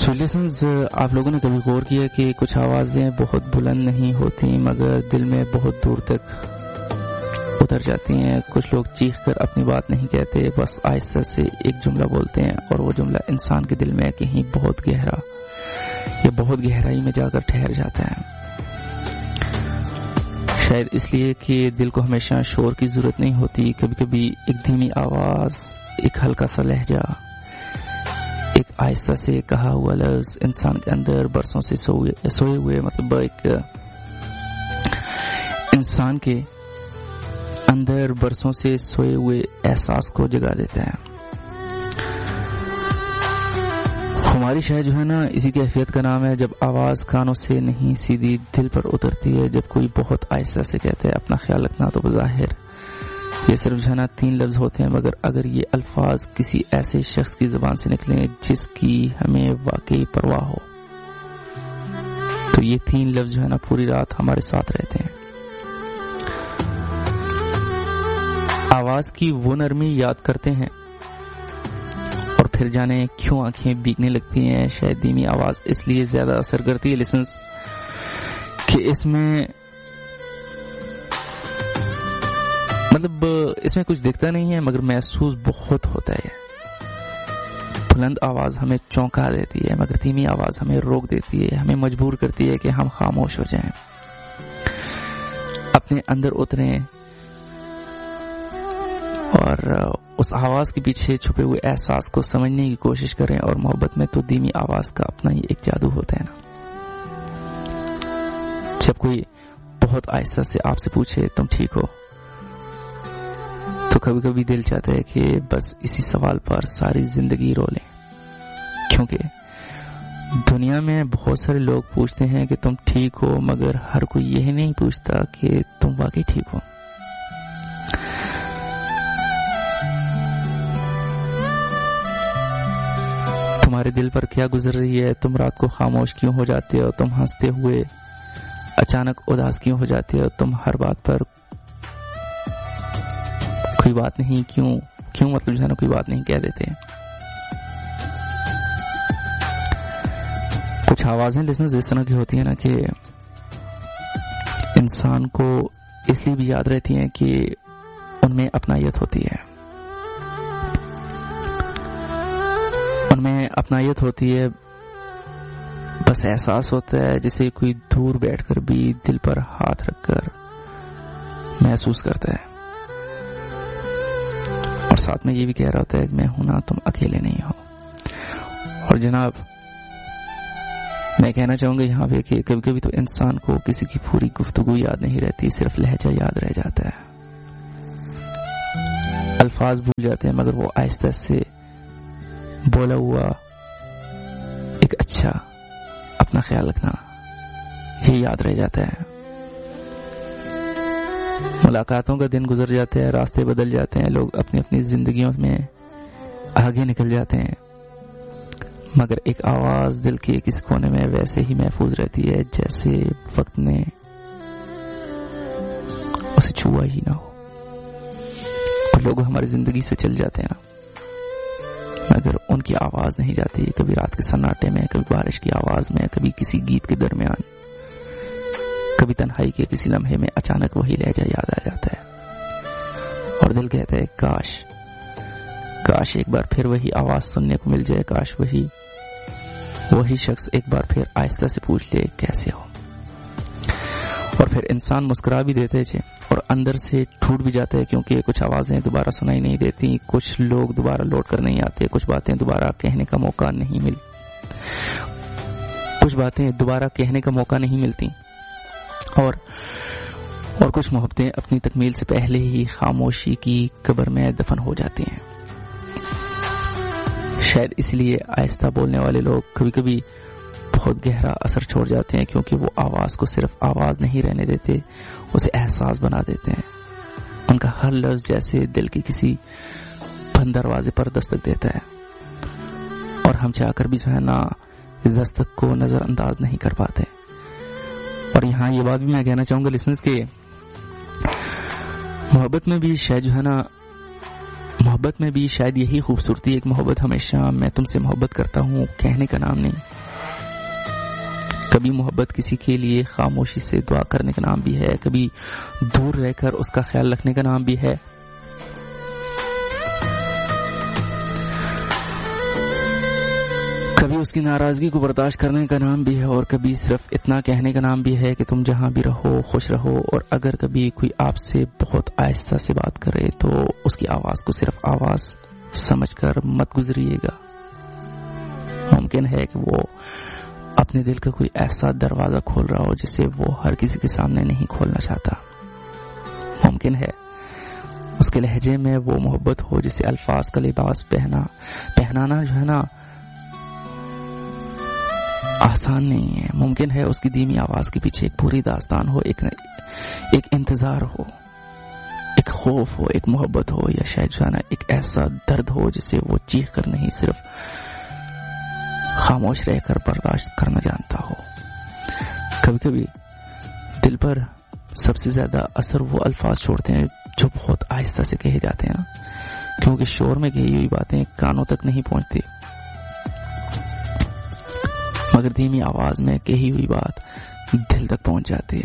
سولیسنز، آپ لوگوں نے کبھی غور کیا کہ کچھ آوازیں بہت بلند نہیں ہوتی مگر دل میں بہت دور تک اتر جاتی ہیں. کچھ لوگ چیخ کر اپنی بات نہیں کہتے، بس آہستہ سے ایک جملہ بولتے ہیں اور وہ جملہ انسان کے دل میں کہیں بہت گہرا یا بہت گہرائی میں جا کر ٹھہر جاتا ہے. شاید اس لیے کہ دل کو ہمیشہ شور کی ضرورت نہیں ہوتی. کبھی کبھی ایک دھیمی آواز، ایک ہلکا سا لہجہ، ایک آہستہ سے کہا ہوا لفظ انسان کے اندر برسوں سے سوئے ہوئے مطلب ایک انسان کے اندر برسوں سے سوئے ہوئے احساس کو جگا دیتا ہے. ہماری شاید جو ہے نا اسی کیفیت کا نام ہے جب آواز کانوں سے نہیں سیدھی دل پر اترتی ہے. جب کوئی بہت آہستہ سے کہتے ہیں اپنا خیال رکھنا، تو بظاہر یہ صرف جو ہے نا 3 لفظ ہوتے ہیں، مگر اگر یہ الفاظ کسی ایسے شخص کی زبان سے نکلیں جس کی ہمیں واقعی پرواہ ہو، تو یہ 3 لفظ جو ہے نا پوری رات ہمارے ساتھ رہتے ہیں. آواز کی وہ نرمی یاد کرتے ہیں اور پھر جانے کیوں آنکھیں بھیگنے لگتی ہیں. شاید دھیمی آواز اس لیے زیادہ اثر کرتی ہے لسنس کہ اس میں مطلب اس میں کچھ دکھتا نہیں ہے مگر محسوس بہت ہوتا ہے. بلند آواز ہمیں چونکا دیتی ہے مگر دھیمی آواز ہمیں روک دیتی ہے، ہمیں مجبور کرتی ہے کہ ہم خاموش ہو جائیں، اپنے اندر اتریں اور اس آواز کے پیچھے چھپے ہوئے احساس کو سمجھنے کی کوشش کریں. اور محبت میں تو دھیمی آواز کا اپنا ہی ایک جادو ہوتا ہے نا. جب کوئی بہت آہستہ سے آپ سے پوچھے تم ٹھیک ہو، تو کبھی کبھی دل چاہتا ہے کہ بس اسی سوال پر ساری زندگی رو لیں، کیونکہ دنیا میں بہت سارے لوگ پوچھتے ہیں کہ تم ٹھیک ہو، مگر ہر کوئی یہ نہیں پوچھتا کہ تم واقعی ٹھیک ہو. تمہارے دل پر کیا گزر رہی ہے؟ تم رات کو خاموش کیوں ہو جاتے ہو؟ تم ہنستے ہوئے اچانک اداس کیوں ہو جاتے ہو؟ تم ہر بات پر کوئی بات نہیں کیوں مطلب جو ہے نا کوئی بات نہیں کہہ دیتے. کچھ آوازیں لسنز اس طرح کی ہوتی ہیں نا کہ انسان کو اس لیے بھی یاد رہتی ہیں کہ ان میں اپنائیت ہوتی ہے، ان میں اپنائیت ہوتی ہے. بس احساس ہوتا ہے جیسے کوئی دور بیٹھ کر بھی دل پر ہاتھ رکھ کر محسوس کرتا ہے اور ساتھ میں یہ بھی کہہ رہا ہوتا ہے کہ میں ہوں نا، تم اکیلے نہیں ہو. اور جناب میں کہنا چاہوں گا یہاں پہ کہ کبھی کبھی تو انسان کو کسی کی پوری گفتگو یاد نہیں رہتی، صرف لہجہ یاد رہ جاتا ہے. الفاظ بھول جاتے ہیں مگر وہ آہستہ سے بولا ہوا ایک اچھا اپنا خیال رکھنا یہ یاد رہ جاتا ہے. ملاقاتوں کا دن گزر جاتا ہے، راستے بدل جاتے ہیں، لوگ اپنی اپنی زندگیوں میں آگے نکل جاتے ہیں، مگر ایک آواز دل کے کسی کونے میں ویسے ہی محفوظ رہتی ہے جیسے وقت نے اسے چھوا ہی نہ ہو. اور لوگ ہماری زندگی سے چل جاتے ہیں نا مگر ان کی آواز نہیں جاتی. کبھی رات کے سناٹے میں، کبھی بارش کی آواز میں، کبھی کسی گیت کے درمیان، کبھی تنہائی کے کسی لمحے میں اچانک وہی لہجہ یاد آ جاتا ہے اور دل کہتا ہے کاش ایک بار پھر وہی آواز سننے کو مل جائے، کاش وہی شخص ایک بار پھر آہستہ سے پوچھ لے کیسے ہو. اور پھر انسان مسکرا بھی دیتے ہیں اور اندر سے ٹوٹ بھی جاتا ہے، کیونکہ کچھ آوازیں دوبارہ سنائی نہیں دیتی، کچھ لوگ دوبارہ لوٹ کر نہیں آتے، کچھ باتیں دوبارہ کہنے کا موقع نہیں ملتی اور کچھ محبتیں اپنی تکمیل سے پہلے ہی خاموشی کی قبر میں دفن ہو جاتی ہیں. شاید اس لیے آہستہ بولنے والے لوگ کبھی کبھی بہت گہرا اثر چھوڑ جاتے ہیں، کیونکہ وہ آواز کو صرف آواز نہیں رہنے دیتے، اسے احساس بنا دیتے ہیں. ان کا ہر لفظ جیسے دل کے کسی بند دروازے پر دستک دیتا ہے اور ہم چاہ کر بھی جو ہے نا اس دستک کو نظر انداز نہیں کر پاتے. اور یہاں یہ بات بھی میں کہنا چاہوں گا لسنس کہ محبت میں بھی شاید یہی خوبصورتی ہے کہ محبت ہمیشہ میں تم سے محبت کرتا ہوں کہنے کا نام نہیں، کبھی محبت کسی کے لیے خاموشی سے دعا کرنے کا نام بھی ہے، کبھی دور رہ کر اس کا خیال رکھنے کا نام بھی ہے، کبھی اس کی ناراضگی کو برداشت کرنے کا نام بھی ہے، اور کبھی صرف اتنا کہنے کا نام بھی ہے کہ تم جہاں بھی رہو خوش رہو۔ اور اگر کبھی کوئی آپ سے بہت آہستہ سے بات کرے تو اس کی آواز کو صرف آواز سمجھ کر مت گزریے گا۔ ممکن ہے کہ وہ اپنے دل کا کوئی ایسا دروازہ کھول رہا ہو جسے وہ ہر کسی کے سامنے نہیں کھولنا چاہتا۔ ممکن ہے اس کے لہجے میں وہ محبت ہو جسے الفاظ کا لباس پہنانا جو ہے نا آسان نہیں ہے۔ ممکن ہے اس کی دھیمی آواز کے پیچھے ایک پوری داستان ہو، ایک انتظار ہو، ایک خوف ہو، ایک محبت ہو، یا شاید جو ہے نا ایک ایسا درد ہو جسے وہ چیخ کر نہیں صرف خاموش رہ کر برداشت کرنا جانتا ہو۔ کبھی کبھی دل پر سب سے زیادہ اثر وہ الفاظ چھوڑتے ہیں جو بہت آہستہ سے کہے جاتے ہیں نا، کیونکہ شور میں کہی ہوئی باتیں کانوں تک نہیں پہنچتی، مگر دھیمی آواز میں کہی ہوئی بات دل تک پہنچ جاتی ہے۔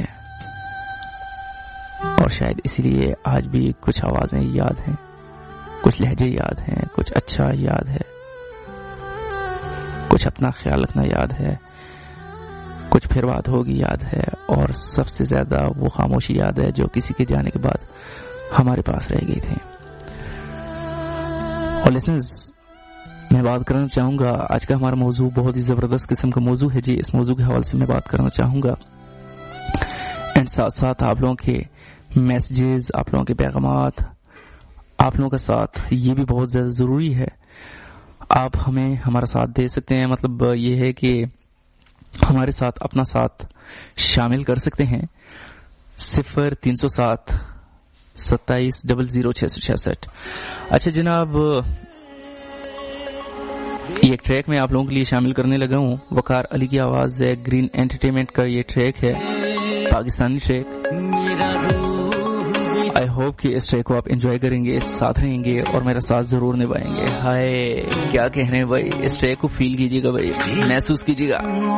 اور شاید اسی لیے آج بھی کچھ آوازیں یاد ہیں، کچھ لہجے یاد ہیں، کچھ اچھا یاد ہے، کچھ اپنا خیال رکھنا یاد ہے، کچھ پھر بات ہوگی یاد ہے، اور سب سے زیادہ وہ خاموشی یاد ہے جو کسی کے جانے کے بعد ہمارے پاس رہ گئی تھی۔ اور لیسنز، میں بات کرنا چاہوں گا، آج کا ہمارا موضوع بہت ہی زبردست قسم کا موضوع ہے جی۔ اس موضوع کے حوالے سے میں بات کرنا چاہوں گا، اینڈ ساتھ ساتھ آپ لوگوں کے میسیجز، آپ لوگوں کے پیغامات، آپ لوگوں کا ساتھ یہ بھی بہت زیادہ ضروری ہے۔ آپ ہمیں ہمارا ساتھ دے سکتے ہیں، مطلب یہ ہے کہ ہمارے ساتھ اپنا ساتھ شامل کر سکتے ہیں۔ 0307 27 00 666۔ اچھا جناب، یہ ایک ٹریک میں آپ لوگوں کے لیے شامل کرنے لگا ہوں، وقار علی کی آواز ہے، گرین انٹرٹینمنٹ کا یہ ٹریک ہے، پاکستانی ٹریک۔ آئی ہوپ کہ اس ٹریک کو آپ انجوائے کریں گے، ساتھ رہیں گے اور میرا ساتھ ضرور نبھائیں گے۔ ہائے کیا کہنے بھائی، اس ٹریک کو فیل کیجیے گا بھائی، محسوس کیجیے گا۔